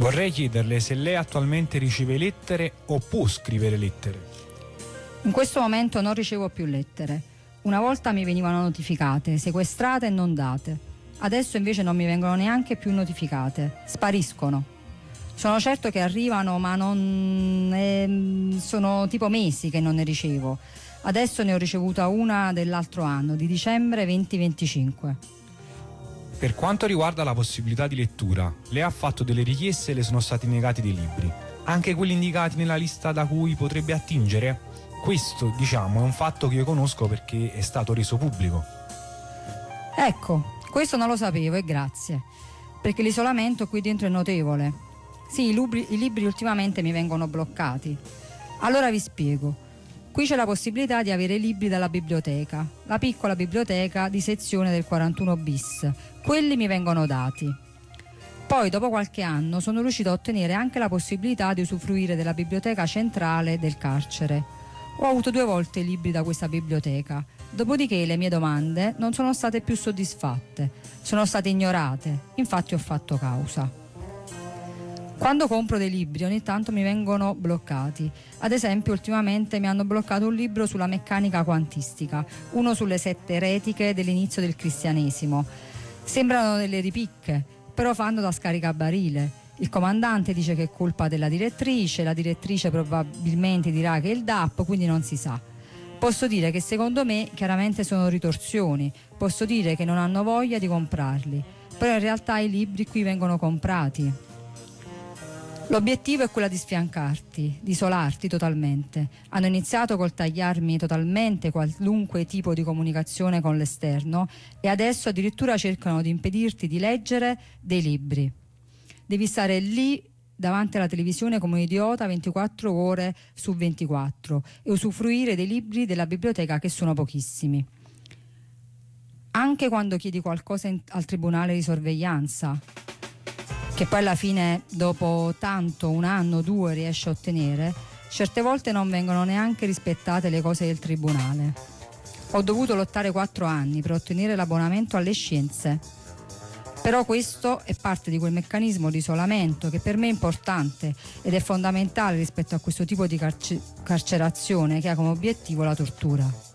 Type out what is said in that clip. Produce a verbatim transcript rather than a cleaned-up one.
Vorrei chiederle se lei attualmente riceve lettere o può scrivere lettere. In questo momento non ricevo più lettere. Una volta mi venivano notificate, sequestrate e non date. Adesso invece non mi vengono neanche più notificate, spariscono. Sono certo che arrivano, ma non eh, sono tipo mesi che non ne ricevo. Adesso ne ho ricevuta una dell'altro anno, di dicembre duemilaventicinque. Per quanto riguarda la possibilità di lettura, lei ha fatto delle richieste e le sono stati negati dei libri, anche quelli indicati nella lista da cui potrebbe attingere? Questo, diciamo, è un fatto che io conosco perché è stato reso pubblico. Ecco, questo non lo sapevo e grazie, perché l'isolamento qui dentro è notevole. Sì, i libri, i libri ultimamente mi vengono bloccati. Allora vi spiego. Qui c'è la possibilità di avere libri dalla biblioteca, la piccola biblioteca di sezione del quarantuno bis. Quelli mi vengono dati. Poi, dopo qualche anno, sono riuscito a ottenere anche la possibilità di usufruire della biblioteca centrale del carcere. Ho avuto due volte i libri da questa biblioteca, dopodiché le mie domande non sono state più soddisfatte, sono state ignorate, infatti ho fatto causa. Quando compro dei libri ogni tanto mi vengono bloccati. Ad esempio, ultimamente mi hanno bloccato un libro sulla meccanica quantistica, uno sulle sette eretiche dell'inizio del cristianesimo. Sembrano delle ripicche, però fanno da scaricabarile. Il comandante dice che è colpa della direttrice, la direttrice probabilmente dirà che è il D A P, quindi non si sa. Posso dire che secondo me chiaramente sono ritorsioni, posso dire che non hanno voglia di comprarli, però in realtà i libri qui vengono comprati. L'obiettivo è quello di sfiancarti, di isolarti totalmente. Hanno iniziato col tagliarmi totalmente qualunque tipo di comunicazione con l'esterno e adesso addirittura cercano di impedirti di leggere dei libri. Devi stare lì davanti alla televisione come un idiota ventiquattro ore su ventiquattro e usufruire dei libri della biblioteca, che sono pochissimi. Anche quando chiedi qualcosa in, al tribunale di sorveglianza, che poi alla fine dopo tanto, un anno, due, riesci a ottenere, certe volte non vengono neanche rispettate le cose del tribunale. Ho dovuto lottare quattro anni per ottenere l'abbonamento alle scienze. Però questo è parte di quel meccanismo di isolamento che per me è importante ed è fondamentale rispetto a questo tipo di carce- carcerazione che ha come obiettivo la tortura.